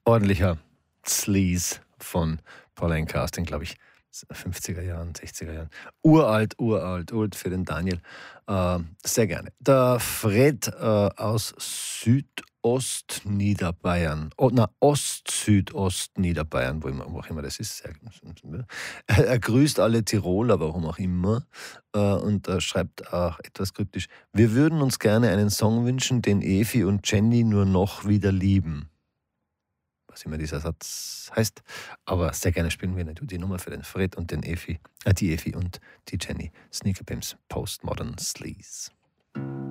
Ordentlicher Sleaze von Paul Anka aus den, glaube ich, 50er Jahren, 60er Jahren. Uralt für den Daniel. Sehr gerne. Der Fred aus Südostniederbayern. Ost-Südost-Niederbayern, wo auch immer das ist. Er grüßt alle Tiroler, warum auch immer. Und schreibt auch etwas kryptisch. Wir würden uns gerne einen Song wünschen, den Evi und Jenny nur noch wieder lieben. Was immer dieser Satz heißt. Aber sehr gerne spielen wir natürlich die Nummer für den Fred und den die Evi und die Jenny. Sneaker Pimps Postmodern Sleaze.